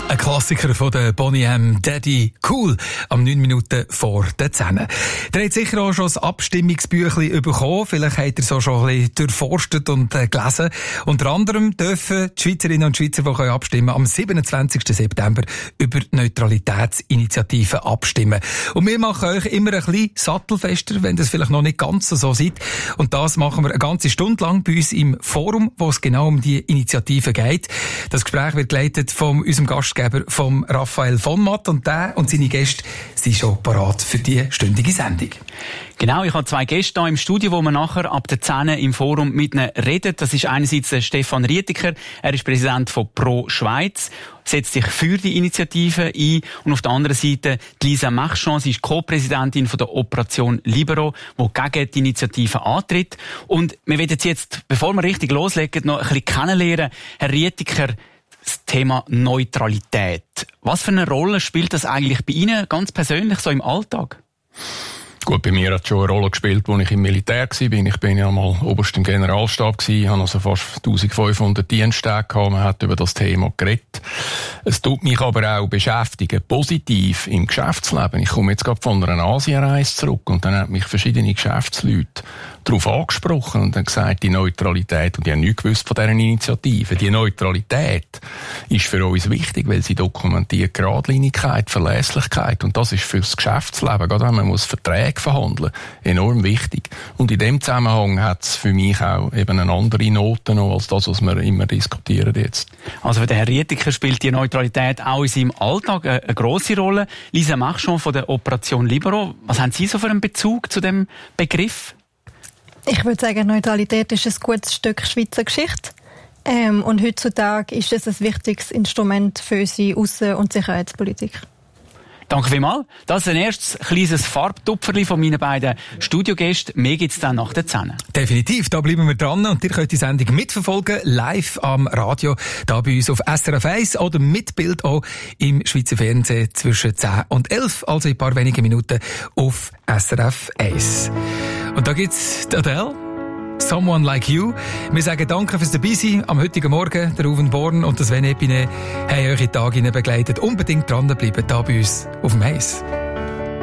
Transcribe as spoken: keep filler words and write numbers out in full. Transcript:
Ein Klassiker von der Boney M. Daddy Cool am neun Minuten vor der zehn. Ihr habt sicher auch schon das Abstimmungsbüchlein bekommen. Vielleicht habt ihr es auch schon ein bisschen durchforstet und äh, gelesen. Unter anderem dürfen die Schweizerinnen und Schweizer, die können abstimmen, am siebenundzwanzigsten September über die Neutralitätsinitiative abstimmen. Und wir machen euch immer ein bisschen sattelfester, wenn das vielleicht noch nicht ganz so seid. Und das machen wir eine ganze Stunde lang bei uns im Forum, wo es genau um die Initiative geht. Das Gespräch wird geleitet von unserem Gastgeber, vom Raphael von Matt, und der und seine Gäste sind schon parat für die stündige Sendung. Genau, ich habe zwei Gäste hier im Studio, wo wir nachher ab der zehn im Forum mit ihnen reden. Das ist einerseits der Stefan Rietiker, er ist Präsident von Pro Schweiz, setzt sich für die Initiative ein, und auf der anderen Seite die Lisa Marchand, sie ist Co-Präsidentin von der Operation Libero, die gegen die Initiative antritt. Und wir werden jetzt, bevor wir richtig loslegen, noch ein bisschen kennenlernen. Herr Rietiker, das Thema Neutralität. Was für eine Rolle spielt das eigentlich bei Ihnen ganz persönlich so im Alltag? Gut, bei mir hat es schon eine Rolle gespielt, als ich im Militär war. Ich bin ja mal Oberst im Generalstab gewesen, habe also fast eintausendfünfhundert Diensttage gehabt. Man hat über das Thema geredet. Es tut mich aber auch beschäftigen, positiv im Geschäftsleben. Ich komme jetzt gerade von einer Asienreise zurück, und dann haben mich verschiedene Geschäftsleute darauf angesprochen und dann gesagt, die Neutralität, und ich habe nichts gewusst von dieser Initiative. Die Neutralität ist für uns wichtig, weil sie dokumentiert Geradlinigkeit, Verlässlichkeit, und das ist für das Geschäftsleben, gerade wenn man muss Verträge verhandeln, enorm wichtig. Und in dem Zusammenhang hat es für mich auch eben eine andere Note noch als das, was wir immer diskutieren jetzt. Also für den Herrn Rietiker spielt die Neutralität auch in seinem Alltag eine, eine grosse Rolle. Lisa Marchand von der Operation Libero, was haben Sie so für einen Bezug zu dem Begriff? Ich würde sagen, Neutralität ist ein gutes Stück Schweizer Geschichte. Ähm, und heutzutage ist es ein wichtiges Instrument für unsere Aussen- und Sicherheitspolitik. Danke vielmals. Das ist ein erstes kleines Farbtupferli von meinen beiden Studiogästen. Mehr gibt es dann nach der zehn. Definitiv, da bleiben wir dran, und ihr könnt die Sendung mitverfolgen, live am Radio, da bei uns auf S R F eins oder mit Bild auch im Schweizer Fernsehen zwischen zehn und elf, also in ein paar wenigen Minuten auf S R F eins. Und da gibt's die Adele, Someone Like You. Wir sagen danke fürs Dabeisein am heutigen Morgen. Der Ruven Born und das Sven Epine haben euch in den Tag begleitet. Unbedingt dranbleiben, da bei uns auf dem Eis.